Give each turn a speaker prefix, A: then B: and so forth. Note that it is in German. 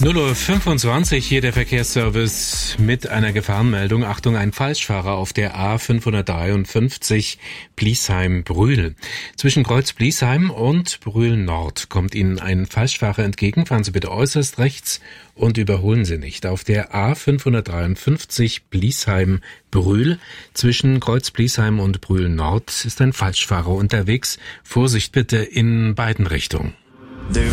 A: 0:25 Uhr, hier der Verkehrsservice mit einer Gefahrenmeldung. Achtung, ein Falschfahrer auf der A553 Bliesheim-Brühl. Zwischen Kreuz Bliesheim und Brühl Nord kommt Ihnen ein Falschfahrer entgegen. Fahren Sie bitte äußerst rechts und überholen Sie nicht. Auf der A553 Bliesheim-Brühl zwischen Kreuz Bliesheim und Brühl Nord ist ein Falschfahrer unterwegs. Vorsicht bitte in beiden Richtungen.
B: Der